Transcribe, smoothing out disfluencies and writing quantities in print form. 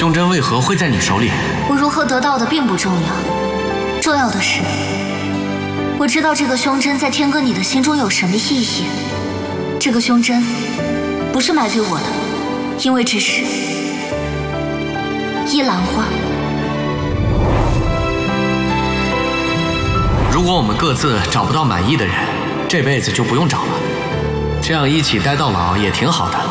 胸针为何会在你手里？ 我如何得到的并不重要，重要的是，我知道这个胸针在天哥你的心中有什么意义。这个胸针不是买给我的，因为只是一兰花。 如果我们各自找不到满意的人，这辈子就不用找了，这样一起待到老也挺好的。